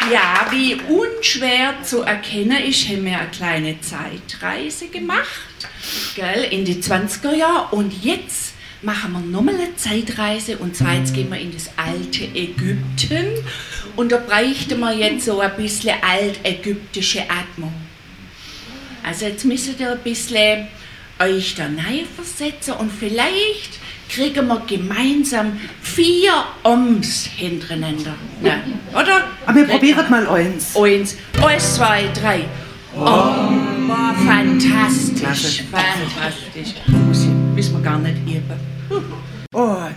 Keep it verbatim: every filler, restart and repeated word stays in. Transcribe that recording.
Ja, wie unschwer zu erkennen ist, haben wir eine kleine Zeitreise gemacht, gell, in die zwanziger Jahre. Und jetzt machen wir nochmal eine Zeitreise, und zwar jetzt gehen wir in das alte Ägypten. Und da bräuchten wir jetzt so ein bisschen altägyptische Atmung. Also jetzt müsst ihr ein bisschen euch da reinversetzen und vielleicht kriegen wir gemeinsam vier Oms hintereinander. Ne? Oder? Aber wir probieren mal eins. Eins, eins, zwei, drei. Om. Boah, fantastisch, fantastisch. Muss, müssen wir gar nicht üben. Und